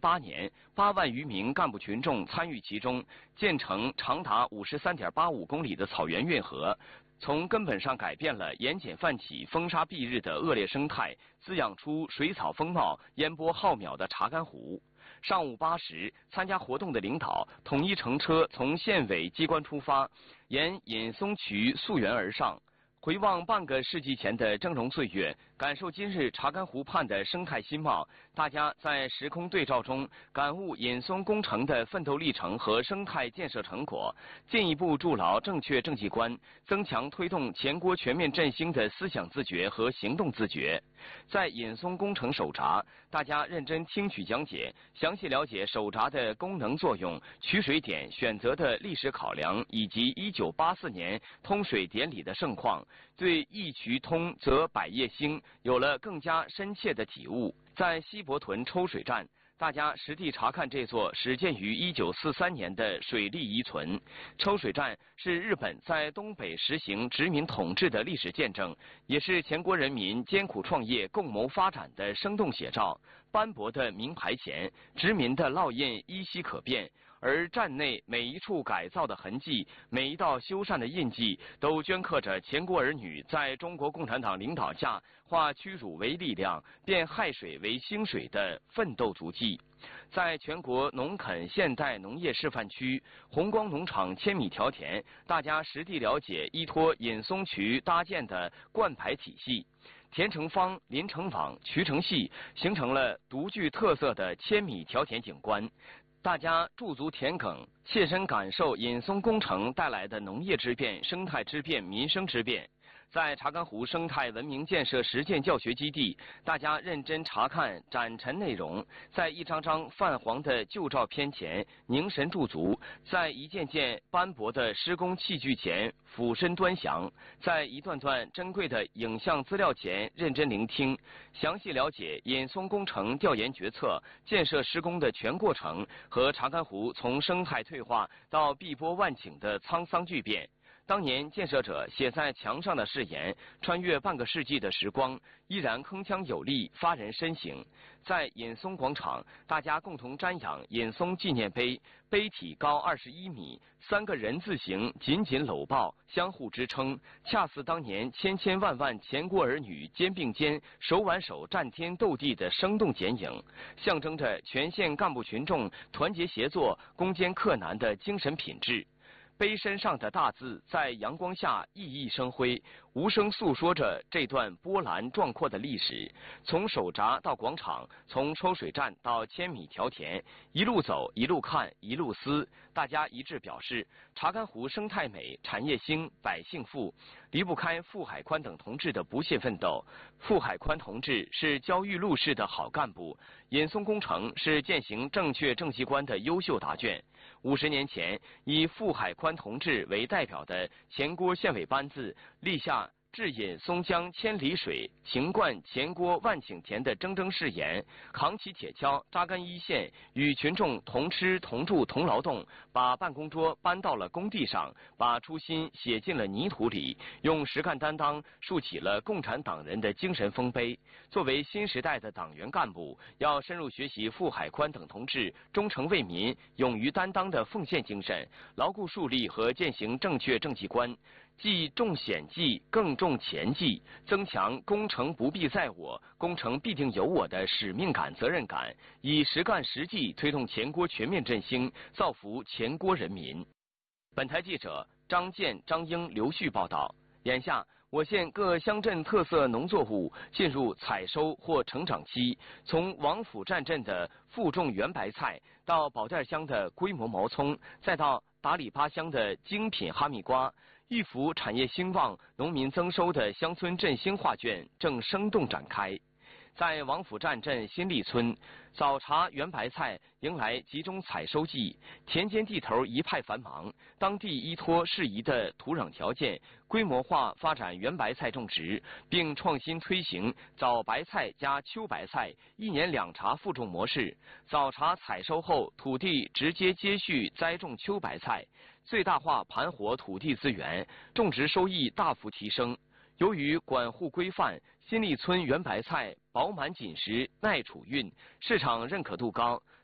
8年，8万余名干部群众参与其中，建成长达53.85公里的草原运河，从根本上改变了盐碱泛起、风沙蔽日的恶劣生态，滋养出水草丰茂、烟波浩渺的查干湖。上午8时，参加活动的领导统一乘车从县委机关出发，沿尹松渠溯源而上。回望半个世纪前的峥嵘岁月，感受今日查干湖畔的生态新貌，大家在时空对照中感悟尹松工程的奋斗历程和生态建设成果，进一步筑牢正确政绩观，增强推动全国全面振兴的思想自觉和行动自觉。在尹松工程首闸，大家认真听取讲解，详细了解首闸的功能作用、取水点选择的历史考量，以及1984年通水典礼的盛况，对一渠通则百业兴有了更加深切的体悟。在西伯屯抽水站，大家实地查看这座始建于1943年的水利遗存。抽水站是日本在东北实行殖民统治的历史见证，也是全国人民艰苦创业、共谋发展的生动写照。斑驳的名牌前，殖民的烙印依稀可辨。而站内每一处改造的痕迹，每一道修缮的印记，都镌刻着全国儿女在中国共产党领导下化屈辱为力量、变害水为兴水的奋斗足迹。在全国农垦现代农业示范区红光农场千米条田，大家实地了解依托尹松渠搭建的灌排体系。田成方、林成网、渠成细，形成了独具特色的千米条田景观。大家驻足田埂，切身感受尹松工程带来的农业之变、生态之变、民生之变。在查干湖生态文明建设实践教学基地，大家认真查看展陈内容，在一张张泛黄的旧照片前凝神驻足，在一件件斑驳的施工器具前俯身端详，在一段段珍贵的影像资料前认真聆听，详细了解尹松工程调研决策、建设施工的全过程和查干湖从生态退化到碧波万顷的沧桑巨变。当年建设者写在墙上的誓言，穿越半个世纪的时光，依然铿锵有力，发人深省。在尹松广场，大家共同瞻仰尹松纪念碑，碑体高21米，3个人字形紧紧搂抱，相互支撑，恰似当年千千万万全国儿女肩并肩、手挽手战天斗地的生动剪影，象征着全县干部群众团结协作、攻坚克难的精神品质。碑身上的大字在阳光下熠熠生辉，无声诉说着这段波澜壮阔的历史。从首闸到广场，从抽水站到千米条田，一路走，一路看，一路思，大家一致表示，查干湖生态美、产业兴、百姓富，离不开傅海宽等同志的不懈奋斗。傅海宽同志是焦裕禄式的好干部，尹松工程是践行正确政绩观的优秀答卷。50年前，以傅海宽同志为代表的全国县委班子立下治尹松江千里水、情灌全国万顷田的铮铮誓言，扛起铁锹，扎根一线，与群众同吃同住同劳动，把办公桌搬到了工地上，把初心写进了泥土里，用实干担当树起了共产党人的精神丰碑。作为新时代的党员干部，要深入学习傅海宽等同志忠诚为民、勇于担当的奉献精神，牢固树立和践行正确政绩观。既重险纪，更重前纪，增强工程不必在我，工程必定有我的使命感、责任感，以实干实际推动全国全面振兴，造福全国人民。本台记者张健、张英、刘旭报道。眼下，我县各乡镇特色农作物进入采收或成长期，从王府站镇的负重圆白菜，到保店乡的规模毛葱，再到达里巴乡的精品哈密瓜，预福产业兴旺、农民增收的乡村振兴画卷正生动展开。在王府站镇新立村，早茶圆白菜迎来集中采收季，田间地头一派繁忙。当地依托适宜的土壤条件，规模化发展圆白菜种植，并创新推行早白菜加秋白菜1年2茬复种模式。早茶采收后，土地直接接续栽种秋白菜，最大化盘活土地资源，种植收益大幅提升。由于管护规范，新立村圆白菜饱满紧实、耐储运，市场认可度高，